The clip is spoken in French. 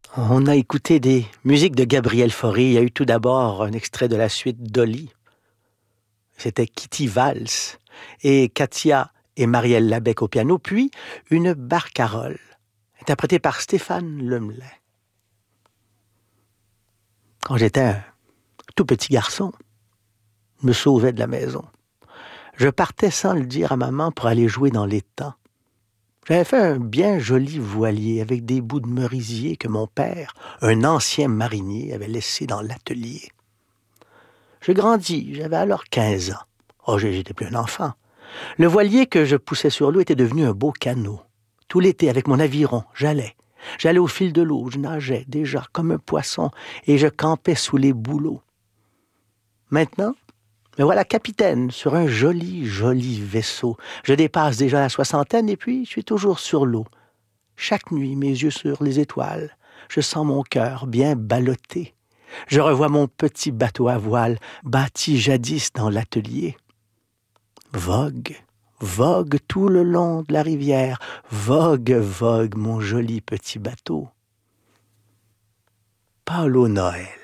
On a écouté des musiques de Gabriel Fauré. Il y a eu tout d'abord un extrait de la suite Dolly. C'était Kitty Valls et Katia et Marielle Labec au piano, puis une barcarolle, interprétée par Stéphane Lemley. Quand j'étais un tout petit garçon, je me sauvais de la maison. Je partais sans le dire à maman pour aller jouer dans l'étang. J'avais fait un bien joli voilier avec des bouts de merisier que mon père, un ancien marinier, avait laissé dans l'atelier. Je grandis, j'avais alors 15 ans. Oh, j'étais plus un enfant. Le voilier que je poussais sur l'eau était devenu un beau canot. Tout l'été, avec mon aviron, j'allais. J'allais au fil de l'eau, je nageais déjà comme un poisson et je campais sous les bouleaux. Maintenant, me voilà capitaine sur un joli, joli vaisseau. Je dépasse déjà la soixantaine et puis je suis toujours sur l'eau. Chaque nuit, mes yeux sur les étoiles, je sens mon cœur bien ballotté. Je revois mon petit bateau à voile, bâti jadis dans l'atelier. Vogue, vogue tout le long de la rivière, vogue, vogue mon joli petit bateau. Paulo Noël.